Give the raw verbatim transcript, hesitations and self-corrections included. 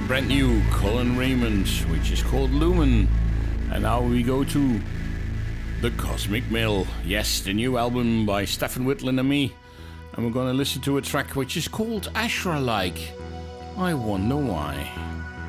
brand new Colin Raymond, which is called Lumen. And now we go to The Cosmic Mill. Yes, the new album by Stefan Whitland and me. And we're gonna listen to a track which is called Ashra Like. I Wonder Why.